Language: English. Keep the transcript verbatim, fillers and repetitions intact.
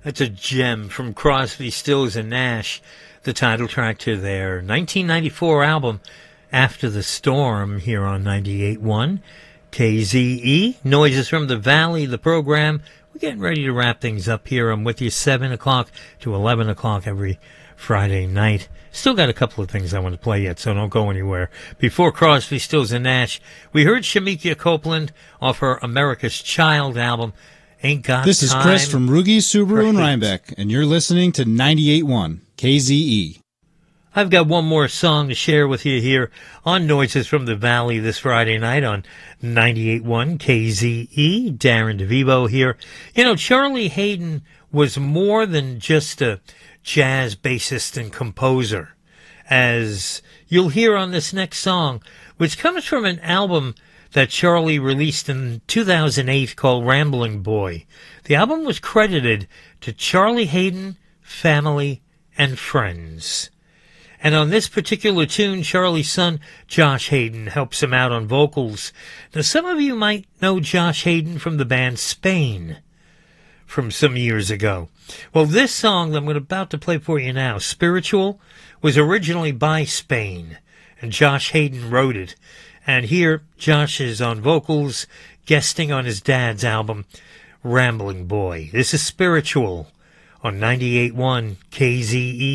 That's a gem from Crosby, Stills, and Nash, the title track to their nineteen ninety-four album, After the Storm, here on ninety-eight point one K Z E. Noises from the Valley, the program. We're getting ready to wrap things up here. I'm with you seven o'clock to eleven o'clock every Friday night. Still got a couple of things I want to play yet, so don't go anywhere. Before Crosby, Stills, and Nash, we heard Shemekia Copeland off her America's Child album, Ain't Got This is Time. Chris from Rugi Subaru and Perfect. Rhinebeck, and you're listening to ninety-eight point one K Z E. I've got one more song to share with you here on Noises from the Valley this Friday night on ninety-eight point one K Z E. Darren DeVivo here. You know, Charlie Haden was more than just a jazz bassist and composer, as you'll hear on this next song, which comes from an album that Charlie released in two thousand eight called Rambling Boy. The album was credited to Charlie Haden, family, and friends. And on this particular tune, Charlie's son, Josh Haden, helps him out on vocals. Now, some of you might know Josh Haden from the band Spain from some years ago. Well, this song that I'm about to play for you now, Spiritual, was originally by Spain, and Josh Haden wrote it. And here, Josh is on vocals, guesting on his dad's album, Rambling Boy. This is Spiritual on ninety-eight point one K Z E.